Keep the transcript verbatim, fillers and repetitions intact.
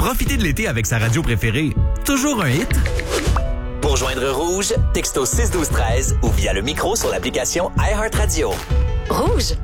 Profitez de l'été avec sa radio préférée. Toujours un hit? Pour joindre Rouge, texto six douze treize ou via le micro sur l'application iHeartRadio. Rouge.